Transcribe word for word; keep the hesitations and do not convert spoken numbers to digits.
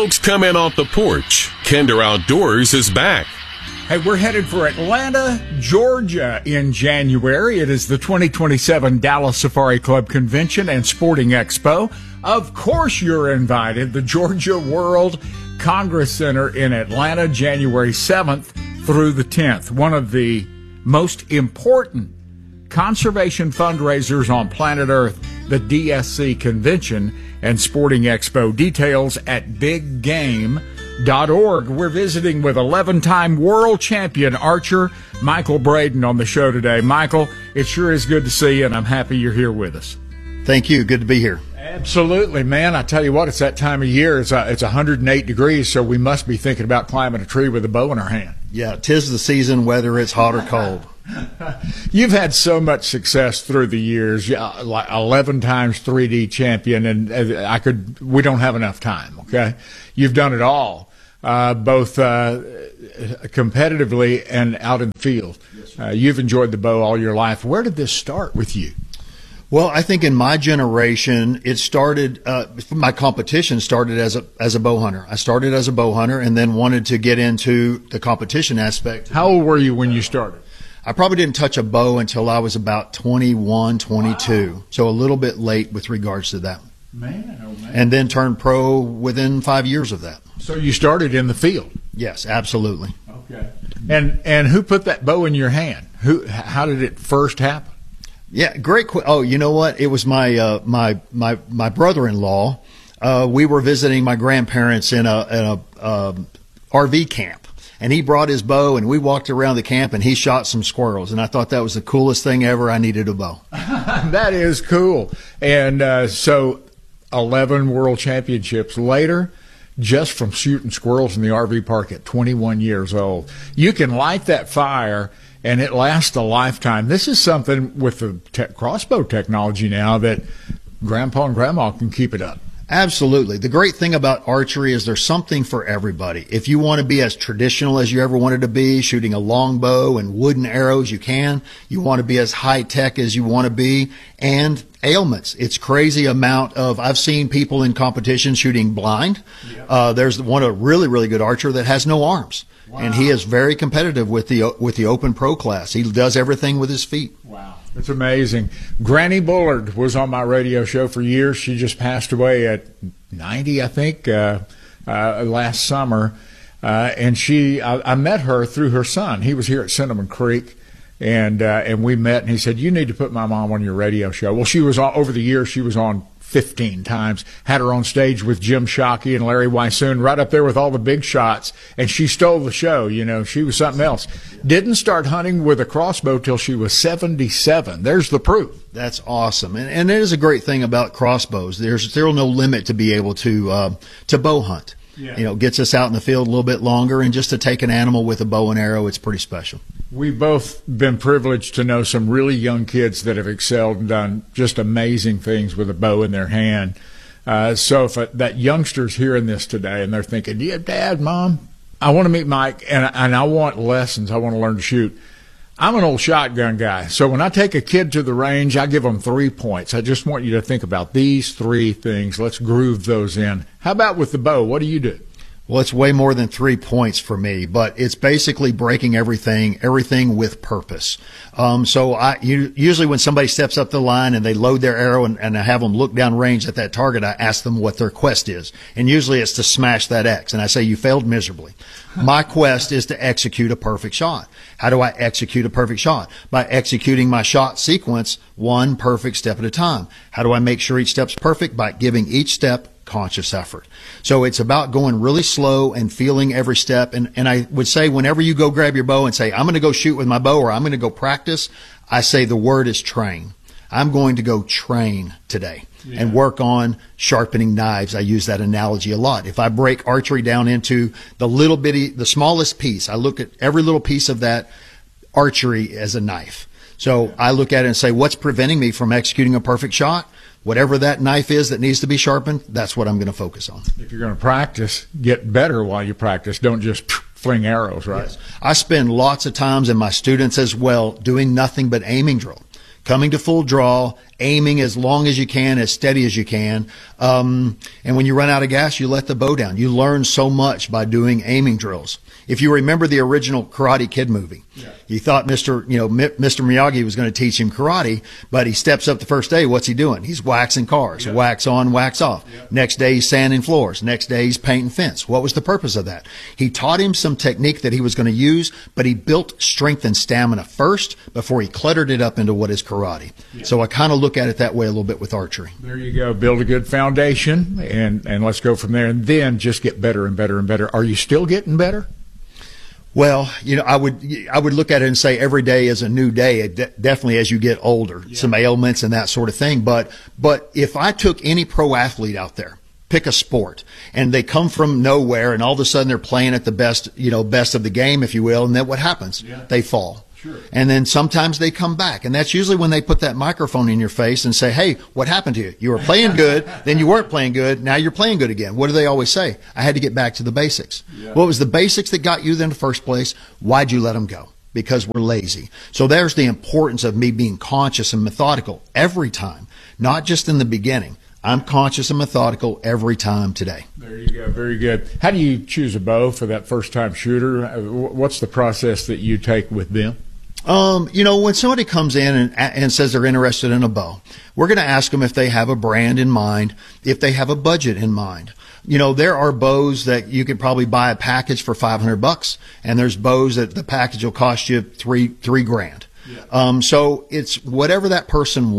folks come in off the porch, Kinder Outdoors is back. Hey, we're headed for Atlanta, Georgia in January. It is the twenty twenty-seven Dallas Safari Club Convention and Sporting Expo. Of course you're invited. The Georgia World Congress Center in Atlanta, January seventh through the tenth. One of the most important conservation fundraisers on planet Earth, the D S C Convention and Sporting Expo. Details at big game dot org. We're visiting with eleven-time world champion archer Michael Braden on the show today. Michael, it sure is good to see you, and I'm happy you're here with us. Thank you. Good to be here. Absolutely, man. I tell you what, it's that time of year. It's uh, it's one hundred eight degrees, so we must be thinking about climbing a tree with a bow in our hand. Yeah, 'tis the season, whether it's hot or cold. You've had so much success through the years, like eleven times three D champion, and I could. We don't have enough time. Okay, you've done it all, uh, both uh, competitively and out in the field. Uh, you've enjoyed the bow all your life. Where did this start with you? Well, I think in my generation, it started. Uh, my competition started as a as a bow hunter. I started as a bow hunter, and then wanted to get into the competition aspect. How old were you when you started? I probably didn't touch a bow until I was about twenty-one, twenty-two. Wow. So a little bit late with regards to that. Man, oh man. And then turned pro within five years of that. So you started in the field? Yes, absolutely. Okay. And and who put that bow in your hand? Who? How did it first happen? Yeah, great. Qu- oh, you know what? It was my uh, my my my brother-in-law. Uh, we were visiting my grandparents in a, in a um, R V camp. And he brought his bow, and we walked around the camp, and he shot some squirrels. And I thought that was the coolest thing ever. I needed a bow. That is cool. And uh, so eleven world championships later, just from shooting squirrels in the R V park at twenty-one years old. You can light that fire, and it lasts a lifetime. This is something with the te- crossbow technology now that Grandpa and Grandma can keep it up. Absolutely. The great thing about archery is there's something for everybody. If you want to be as traditional as you ever wanted to be, shooting a long bow and wooden arrows, you can. You want to be as high tech as you want to be, and ailments. It's crazy amount of, I've seen people in competition shooting blind. Yeah. Uh, there's one, a really, really good archer that has no arms. Wow. And he is very competitive with the, with the open pro class. He does everything with his feet. Wow. It's amazing. Granny Bullard was on my radio show for years. She just passed away at ninety, I think, uh, uh, last summer. Uh, and she, I, I met her through her son. He was here at Cinnamon Creek, and uh, and we met. And he said, "You need to put my mom on your radio show." Well, she was on, over the years. She was on fifteen times. Had her on stage with Jim Shockey and Larry Weissoon, right up there with all the big shots. And she stole the show. You know, she was something else. Didn't start hunting with a crossbow till she was seventy-seven. There's the proof. That's awesome. And, and it is a great thing about crossbows. There's still no limit to be able to, uh, to bow hunt. Yeah. You know, gets us out in the field a little bit longer, and just to take an animal with a bow and arrow, it's pretty special. We've both been privileged to know some really young kids that have excelled and done just amazing things with a bow in their hand. Uh, so if a, that youngster's hearing this today and they're thinking, yeah, Dad, Mom, I want to meet Mike, and, and I want lessons. I want to learn to shoot. I'm an old shotgun guy, so when I take a kid to the range, I give them three points. I just want you to think about these three things. Let's groove those in. How about with the bow? What do you do? Well, it's way more than three points for me, but it's basically breaking everything, everything with purpose. Um, so I you, usually when somebody steps up the line and they load their arrow and, and I have them look down range at that target, I ask them what their quest is. And usually it's to smash that X. And I say, you failed miserably. My quest is to execute a perfect shot. How do I execute a perfect shot? By executing my shot sequence one perfect step at a time. How do I make sure each step's perfect? By giving each step conscious effort. So it's about going really slow and feeling every step. And, and I would say whenever you go grab your bow and say, I'm going to go shoot with my bow or I'm going to go practice, I say the word is train. I'm going to go train today. Yeah. And work on sharpening knives. I use that analogy a lot. If I break archery down into the little bitty, the smallest piece, I look at every little piece of that archery as a knife. So yeah. I look at it and say, what's preventing me from executing a perfect shot? Whatever that knife is that needs to be sharpened, that's what I'm going to focus on. If you're going to practice, get better while you practice. Don't just fling arrows, right? Yes. I spend lots of times, and my students as well, doing nothing but aiming drill. coming to full draw, aiming as long as you can, as steady as you can. Um, and when you run out of gas, you let the bow down. You learn so much by doing aiming drills. If you remember the original Karate Kid movie, yeah. you thought Mister you know Mister Miyagi was going to teach him karate, but he steps up the first day. What's he doing? He's waxing cars, yeah. wax on, wax off. Yeah. Next day he's sanding floors. Next day he's painting fence. What was the purpose of that? He taught him some technique that he was going to use, but he built strength and stamina first before he cluttered it up into what is karate. Yeah. So I kind of look at it that way a little bit with archery. There you go. Build a good foundation, and and let's go from there, and then just get better and better and better. Are you still getting better? Well, you know, I would I would look at it and say every day is a new day. De- definitely as you get older, yeah. some ailments and that sort of thing. But but if I took any pro athlete out there, pick a sport, and they come from nowhere, and all of a sudden they're playing at the best, you know, best of the game, if you will, and then what happens? Yeah. They fall. Sure. And then sometimes they come back, and that's usually when they put that microphone in your face and say, hey, what happened to you? You were playing good, then you weren't playing good, now you're playing good again. What do they always say? I had to get back to the basics. Yeah. What was the basics that got you there in the first place? Why'd you let them go? Because we're lazy. So there's the importance of me being conscious and methodical every time, not just in the beginning. I'm conscious and methodical every time today. There you go. Very good. How do you choose a bow for that first-time shooter? What's the process that you take with them? Um, you know, when somebody comes in and, and says they're interested in a bow, we're going to ask them if they have a brand in mind, if they have a budget in mind. You know, there are bows that you could probably buy a package for five hundred bucks, and there's bows that the package will cost you three, three grand. Yeah. Um, so it's whatever that person